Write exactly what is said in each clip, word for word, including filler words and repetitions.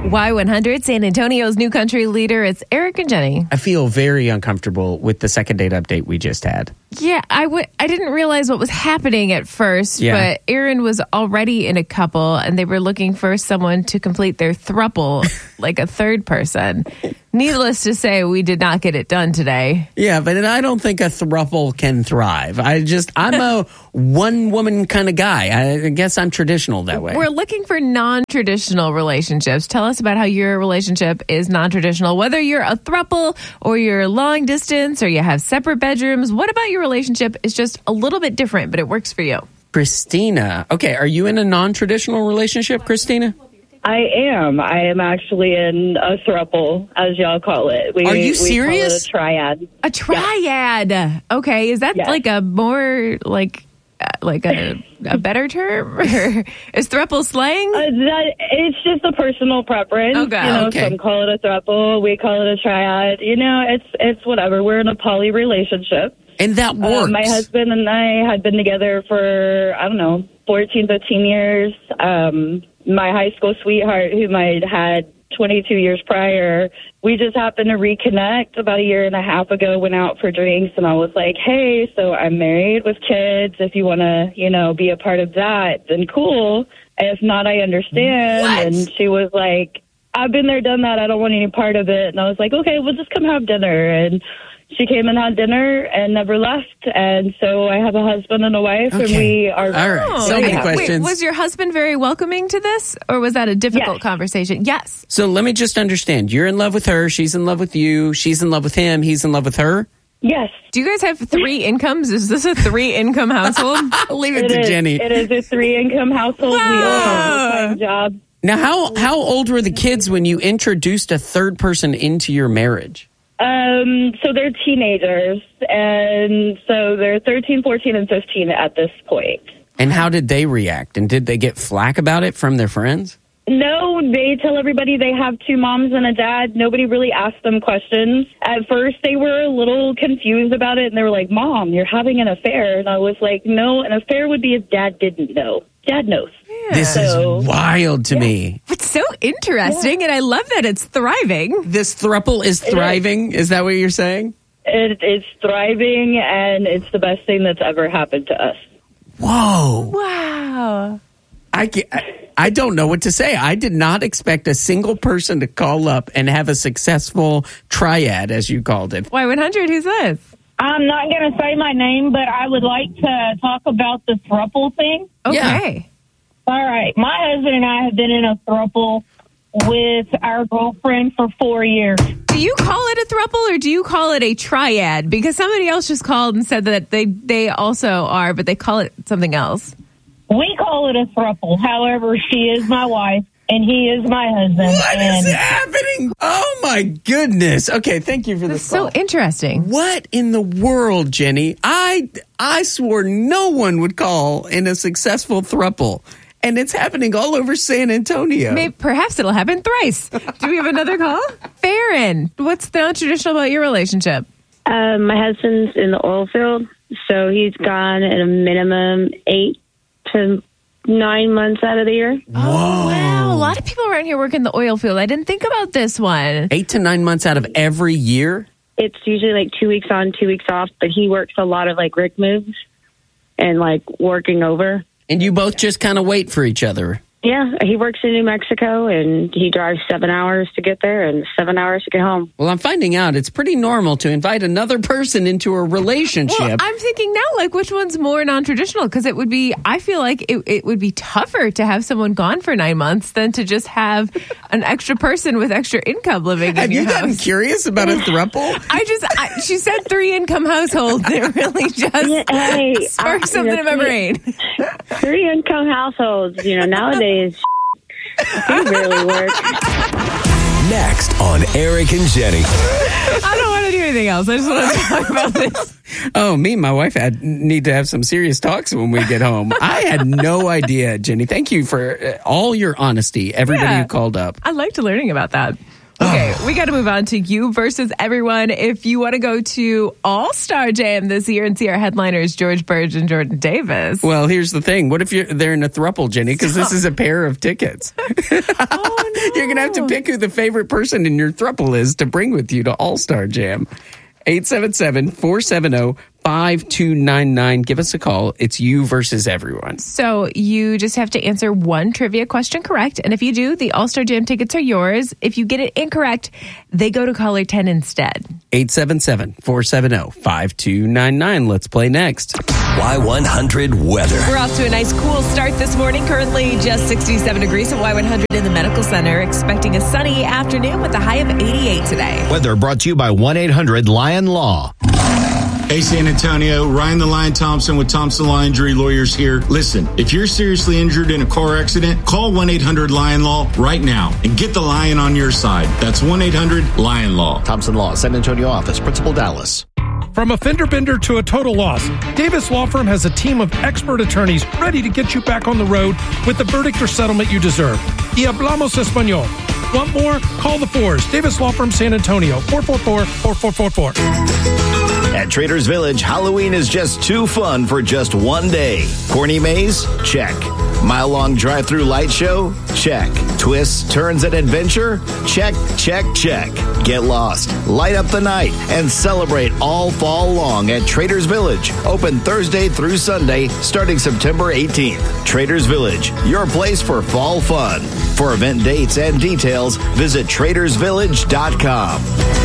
Y one hundred, San Antonio's new country leader. It's Eric and Jenny. I feel very uncomfortable with the second date update we just had. Yeah, I w- I didn't realize what was happening at first, Yeah. but Aaron was already in a couple, and they were looking for someone to complete their throuple, like a third person. Needless to say, we did not get it done today. Yeah, but I don't think a throuple can thrive. I just, I'm a one-woman kind of guy. I guess I'm traditional that way. We're looking for non-traditional relationships. Tell us about how your relationship is non-traditional, whether you're a throuple or you're long distance or you have separate bedrooms. What about your relationship is just a little bit different, but it works for you? Christina. Okay, are you in a non-traditional relationship, Christina? I am. I am actually in a throuple, as y'all call it. We, Are you we serious? Call it a triad. A triad. Yeah. Okay, is that Yeah. like a more like uh, like a a better term? Or is throuple slang? Uh, that it's just a personal preference. Okay. You know, Okay. some call it a throuple. We call it a triad. You know, it's it's whatever. We're in a poly relationship. And that works. Uh, my husband and I had been together for, I don't know, fourteen, fifteen years. Um, my high school sweetheart, whom I had twenty-two years prior, we just happened to reconnect about a year and a half ago, went out for drinks, and I was like, hey, so I'm married with kids. If you want to, you know, be a part of that, then cool. If not, I understand. What? And she was like, I've been there, done that. I don't want any part of it. And I was like, okay, we'll just come have dinner. And she came and had dinner and never left. And so I have a husband and a wife, and Okay. we are... All right. So Oh, many yeah. questions. Wait, was your husband very welcoming to this, or was that a difficult Yes. conversation? Yes. So let me just understand. You're in love with her. She's in love with you. She's in love with him. He's in love with her. Yes. Do you guys have three incomes? Is this a three-income household? I'll leave it, It to is. Jenny. It is a three-income household. We Wow. all have a full-time job. Now, how how old were the kids when you introduced a third person into your marriage? Um, so they're teenagers, and so they're thirteen, fourteen, and fifteen at this point. And how did they react? And did they get flack about it from their friends? No, they tell everybody they have two moms and a dad. Nobody really asked them questions. At first, they were a little confused about it, and they were like, Mom, you're having an affair. And I was like, no, an affair would be if Dad didn't know. Dad knows. This So- is wild to me. It's so interesting, and I love that it's thriving. This throuple is thriving. Is that what you're saying? It, it's thriving, and it's the best thing that's ever happened to us. Whoa. Wow. I, ca- I- I don't know what to say. I did not expect a single person to call up and have a successful triad, as you called it. Y one hundred, who's this? I'm not going to say my name, but I would like to talk about the throuple thing. Okay. All right. My husband and I have been in a throuple with our girlfriend for four years. Do you call it a throuple or do you call it a triad? Because somebody else just called and said that they, they also are, but they call it something else. We call it a throuple. However, she is my wife and he is my husband. What and is happening? Oh, my goodness. Okay, thank you for this So call. interesting. What in the world, Jenny? I I swore no one would call in a successful throuple, and it's happening all over San Antonio. Maybe, perhaps it'll happen thrice. Do we have another call? Farron, what's the non-traditional about your relationship? Um, my husband's in the oil field, so he's gone at a minimum eight to nine months out of the year. Oh, wow. A lot of people around here work in the oil field. I didn't think about this one. Eight to nine months out of every year? It's usually like two weeks on, two weeks off, but he works a lot of like rig moves and like working over. And you both just kind of wait for each other. Yeah, he works in New Mexico, and he drives seven hours to get there and seven hours to get home. Well, I'm finding out it's pretty normal to invite another person into a relationship. Well, I'm thinking now, like, which one's more non-traditional? Because it would be, I feel like it, it would be tougher to have someone gone for nine months than to just have an extra person with extra income living Have in your you gotten house. curious about a throuple? I just, I, she said three-income household. It really just Yeah, hey, sparked uh, something you in know, my three- brain. Three income households, you know, nowadays, they really work. Next on Eric and Jenny. I don't want to do anything else. I just want to talk about this. Oh, me and my wife had need to have some serious talks when we get home. I had no idea, Jenny. Thank you for uh, all your honesty, everybody Yeah. who called up. I liked learning about that. Okay, we got to move on to you versus everyone. If you want to go to All-Star Jam this year and see our headliners, George Burge and Jordan Davis. Well, here's the thing. What if you're they're in a throuple, Jenny? Because this is a pair of tickets. Oh, no. You're going to have to pick who the favorite person in your throuple is to bring with you to All-Star Jam. eight seven seven, four seven zero, five two nine nine. Give us a call. It's you versus everyone. So you just have to answer one trivia question correct. And if you do, the All-Star Jam tickets are yours. If you get it incorrect, they go to caller ten instead. eight seven seven, four seven zero, five two nine nine. Let's play next. Y one hundred weather. We're off to a nice cool start this morning. Currently just sixty-seven degrees at Y one hundred in the Medical Center. Expecting a sunny afternoon with a high of eighty-eight today. Weather brought to you by one eight hundred Lion Law. Hey, San Antonio, Ryan the Lion Thompson with Thompson Law Injury Lawyers here. Listen, if you're seriously injured in a car accident, call one eight hundred Lion Law right now and get the lion on your side. That's one eight hundred Lion Law. Thompson Law, San Antonio office, Principal Dallas. From a fender bender to a total loss, Davis Law Firm has a team of expert attorneys ready to get you back on the road with the verdict or settlement you deserve. Y hablamos español. Want more? Call the fours. Davis Law Firm San Antonio, four four four, four four four four. At Traders Village, Halloween is just too fun for just one day. Corny maze? Check. Mile-long drive-through light show? Check. Twists, turns, and adventure? Check, check, check. Get lost, light up the night, and celebrate all fall long at Traders Village. Open Thursday through Sunday, starting September eighteenth. Traders Village, your place for fall fun. For event dates and details, visit traders village dot com.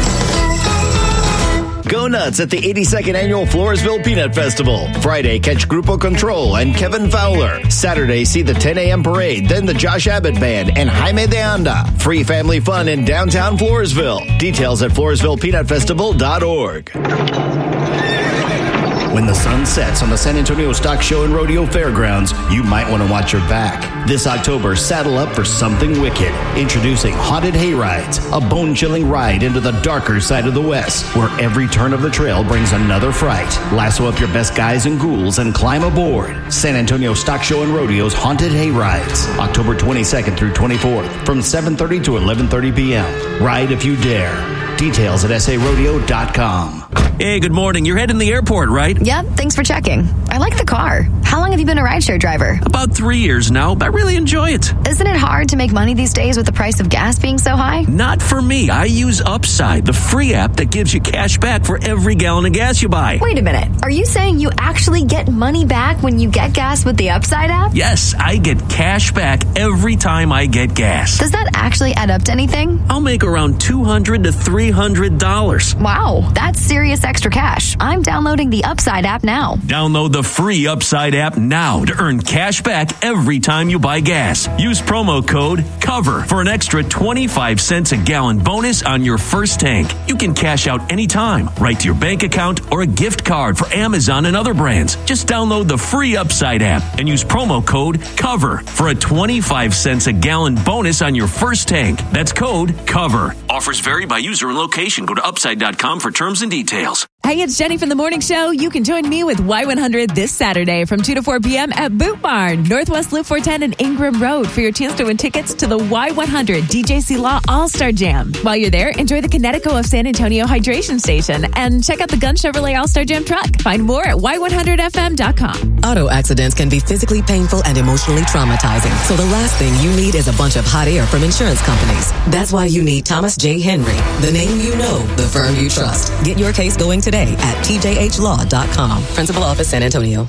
Go nuts at the eighty-second Annual Floresville Peanut Festival. Friday, catch Grupo Control and Kevin Fowler. Saturday, see the ten a.m. parade, then the Josh Abbott Band and Jaime de Anda. Free family fun in downtown Floresville. Details at floresville peanut festival dot org. When the sun sets on the San Antonio Stock Show and Rodeo Fairgrounds, you might want to watch your back. This October, saddle up for something wicked. Introducing Haunted Hayrides, a bone-chilling ride into the darker side of the West, where every turn of the trail brings another fright. Lasso up your best guys and ghouls and climb aboard. San Antonio Stock Show and Rodeo's Haunted Hayrides, October twenty-second through twenty-fourth, from seven thirty to eleven thirty p.m. Ride if you dare. Details at s a rodeo dot com. Hey, good morning. You're heading to the airport, right? Yep, thanks for checking. I like the car. How long have you been a rideshare driver? About three years now, but I really enjoy it. Isn't it hard to make money these days with the price of gas being so high? Not for me. I use Upside, the free app that gives you cash back for every gallon of gas you buy. Wait a minute. Are you saying you actually get money back when you get gas with the Upside app? Yes, I get cash back every time I get gas. Does that actually add up to anything? I'll make around two hundred to three hundred dollars. Wow, that's serious extra cash. I'm downloading the Upside app now. Download the free Upside app now to earn cash back every time you buy gas. Use promo code COVER for an extra twenty-five cents a gallon bonus on your first tank. You can cash out anytime, right to your bank account or a gift card for Amazon and other brands. Just download the free Upside app and use promo code COVER for a twenty-five cents a gallon bonus on your first tank. That's code COVER. Offers vary by user and location. Go to upside dot com for terms and details. Hey, it's Jenny from The Morning Show. You can join me with Y one hundred this Saturday from two to four p.m. at Boot Barn, Northwest Loop four ten and Ingram Road for your chance to win tickets to the Y one hundred D J C Law All-Star Jam. While you're there, enjoy the Connecticut of San Antonio Hydration Station and check out the Gun Chevrolet All-Star Jam truck. Find more at y one hundred f m dot com. Auto accidents can be physically painful and emotionally traumatizing. So the last thing you need is a bunch of hot air from insurance companies. That's why you need Thomas J. Henry, the name you know, the firm you trust. Get your case going today at t j h law dot com. Principal Office, San Antonio.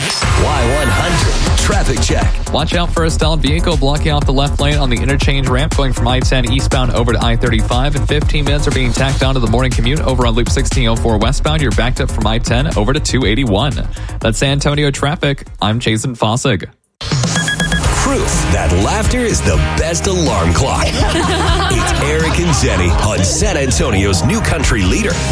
Y one hundred traffic check. Watch out for a stalled vehicle blocking off the left lane on the interchange ramp going from I ten eastbound over to I thirty-five, and fifteen minutes are being tacked onto the morning commute over on Loop sixteen oh four westbound. You're backed up from I ten over to two eighty-one. That's San Antonio traffic. I'm Jason Fossig. Proof that laughter is the best alarm clock. It's Eric and Jenny on San Antonio's new country leader.